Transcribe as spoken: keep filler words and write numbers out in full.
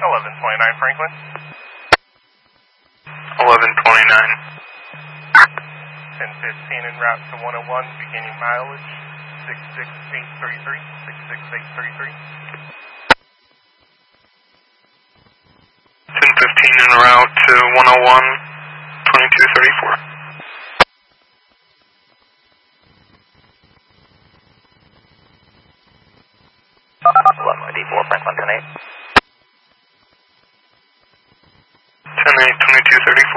eleven twenty-nine Franklin. eleven twenty-nine. ten fifteen en route to one oh one, beginning mileage six six eight three three, six six eight three three. ten fifteen en route to one oh one, twenty-two thirty-four. Runway D four, Franklin ten eight. ten eight, twenty-two thirty-four.